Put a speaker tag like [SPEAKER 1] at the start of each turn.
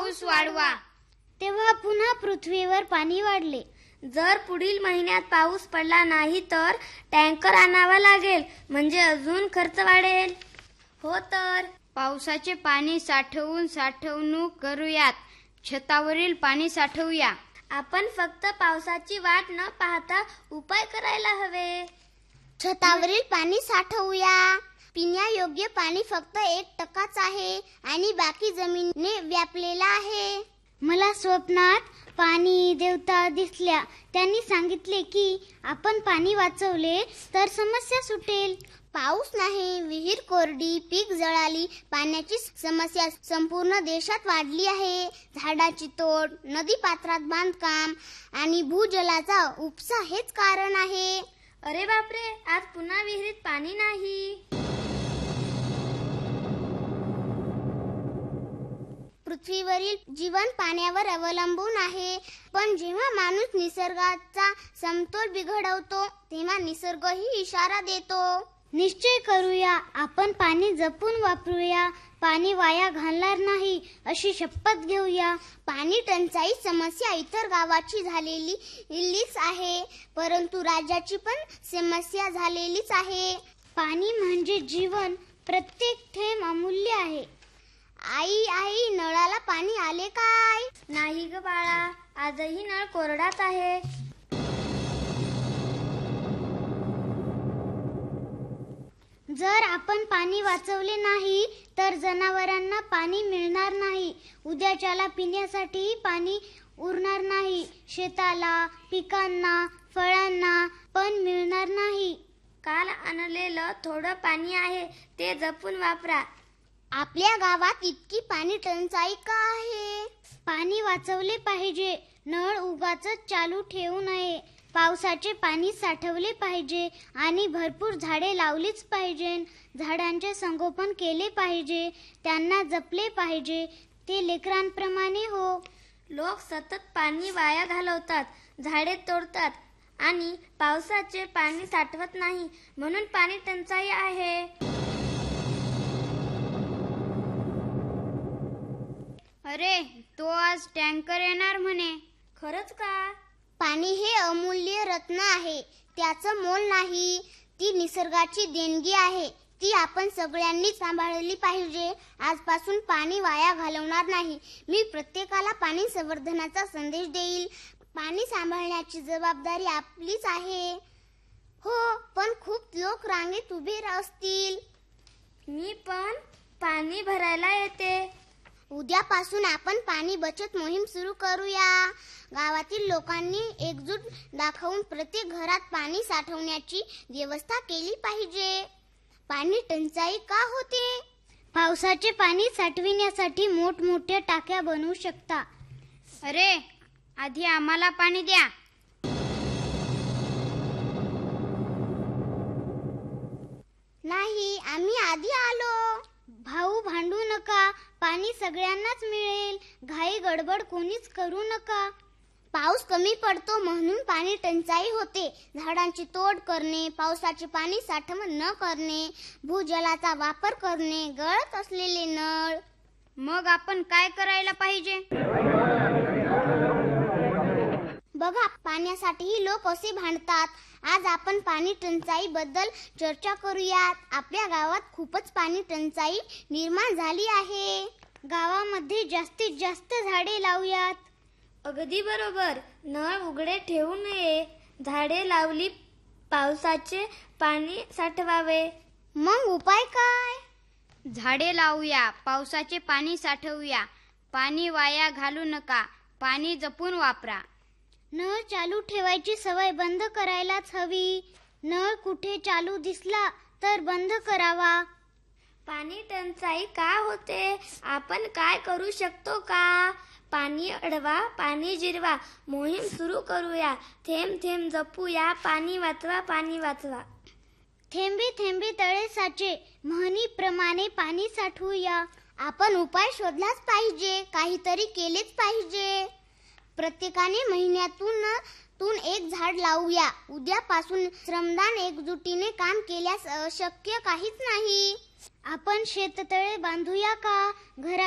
[SPEAKER 1] पाऊस वाढवा.
[SPEAKER 2] तेव्हा पुन्हा पृथ्वीवर पाणी वाढले.
[SPEAKER 3] जर पुढील महिन्यात पाऊस पडला नाही तर टँकर आणावा लागेल, म्हणजे अजून खर्च वाढेल.
[SPEAKER 1] हो तर
[SPEAKER 4] पावसाचे पाणी साठवणूक करूयात. छतावरील पाणी साठवूया.
[SPEAKER 3] आपण फक्त पावसाची वाट न पाहता उपाय करायला हवे.
[SPEAKER 2] छतावरील पाणी साठवूया. पिण्यायोग्य पाणी फक्त 1% आहे आणि बाकी जमिनीने व्यापलेला आहे. मला स्वप्नात पाणी देवता दिसल्या. त्यांनी सांगितले की आपण पाणी वाचवले तर समस्या सुटेल. पाऊस नाही, विहीर कोरडी, पीक जळाली, पाण्याची समस्या संपूर्ण देशात वाढली आहे. झाडाची तोड, नदी पात्रात बांधकाम आणि भूजलाचा उपसा हेच कारण आहे.
[SPEAKER 3] अरे बापरे, आज पुन्हा विहिरीत पाणी नाही.
[SPEAKER 2] पृथ्वीवरील जीवन पाण्यावर अवलंबून आहे. पण जेव्हा माणूस निसर्गाचा समतोल बिघडवतो तेव्हा निसर्गही इशारा देतो. निश्चय करूया, आपण पाणी जपून वापरूया. पाणी वाया घालणार नाही अशी शपथ घेऊया. पाणी टंचाई समस्या इतर गावाची झालेलीच आहे, परंतु राज्याची पण समस्या झालेलीच आहे. पाणी म्हणजे जीवन. प्रत्येक थेंब अमूल्य आहे. आई, नळाला पाणी आले काय?
[SPEAKER 3] नाही ग बाळा, आजही नळ कोरडाच आहे.
[SPEAKER 2] जर आपण पाणी वाचवले नाही तर जनावरांना पाणी मिळणार नाही. उद्याच्याला पिण्यासाठी पाणी उरणार नाही. शेताला, पिकांना, फळांना पण मिळणार नाही.
[SPEAKER 3] काल आणलेलं थोडं पाणी आहे, ते जपून वापरा.
[SPEAKER 2] आपल्या गावात इतकी पाणी टंचाई का आहे? पाणी वाचवले पाहिजे. नळ उगाचच चालू ठेवू नये. पावसाचे पाणी साठवले पाहिजे आणि भरपूर झाडे लावलीच पाहिजे. झाडांचे संगोपन केले पाहिजे. त्यांना जपले पाहिजे. ते लेकरांप्रमाणे हो.
[SPEAKER 3] लोक सतत पाणी वाया घालवतात, झाडे तोडतात आणि पावसाचे पाणी साठवत नाही, म्हणून पाणी टंचाई आहे.
[SPEAKER 4] अरे, तो आज टँकर येणार म्हणे.
[SPEAKER 3] खरंच का?
[SPEAKER 2] पाणी हे अमूल्य रत्न आहे. त्याचं मोल नाही. ती निसर्गाची देणगी आहे. ती आपण सगळ्यांनी सांभाळली पाहिजे. आजपासून पाणी वाया घालवणार नाही. मी प्रत्येकाला पाणी संवर्धनाचा संदेश देईल. पाणी सांभाळण्याची जबाबदारी आपलीच आहे. हो, पण खूप लोक रांगेत उभे असतील.
[SPEAKER 3] मी पण पाणी भरायला येते.
[SPEAKER 2] उद्यापासून आपण पाणी बचत मोहीम सुरू करूया. गावातील लोकांनी एकजूट दाखवून प्रत्येक घरात पाणी साठवण्याची व्यवस्था केली पाहिजे. पाणी टंचाई का होते? पावसाचे पाणी साठविण्यासाठी मोठमोठ्या टाक्या बनवू शकता.
[SPEAKER 4] अरे, आधी आम्हाला पाणी द्या.
[SPEAKER 2] नाही, आम्ही आधी आलो. भाऊ, भांडू नका. पाणी सगळ्यांनाच मिळेल. घाई गडबड कोणीच करू नका. पाऊस कमी पडतो म्हणून पाणी टंचाई होते. झाडांची तोड करणे, पावसाचे पाणी साठवण न करणे, भूजलाचा वापर करणे, गळत असलेले नळ.
[SPEAKER 4] मग आपण काय करायला पाहिजे?
[SPEAKER 2] बघा, पाण्यासाठीही लोक असे भांडतात. आज आपण पाणी टंचाई बद्दल चर्चा करूयात. आपल्या गावात खूपच पाणी टंचाई निर्माण झाली आहे. गावामध्ये जास्तीत जास्त झाडे लावूयात.
[SPEAKER 3] अगदी बरोबर. नळ उघडे ठेवू नये. झाडे लावली, पावसाचे पाणी साठवावे.
[SPEAKER 2] मग उपाय काय?
[SPEAKER 4] झाडे लावूया, पावसाचे पाणी साठवूया. पाणी वाया घालू नका. पाणी जपून वापरा.
[SPEAKER 2] नळ चालू ठेवायची सवय बंद करायलाच हवी. नळ कुठे चालू दिसला तर बंद करावा.
[SPEAKER 3] पाणी टंचाई का होते? आपण काय करू शकतो का? पाणी अडवा, पाणी जिरवा मोहीम सुरू करूया. थेंब थेंब जपूया. पाणी वाचवा, पाणी वाचवा.
[SPEAKER 2] थेंबे थेंबे तळे साचे म्हणीप्रमाणे पाणी साठवूया. आपण उपाय शोधलाच पाहिजे. काहीतरी केलेच पाहिजे. प्रत्येकाने महिन्यातून एक झाड लावूया. उद्यापासून श्रमदान एकजुटीने काम केल्यास अशक्य काहीच नाही. आपण शेततळे बांधूया का?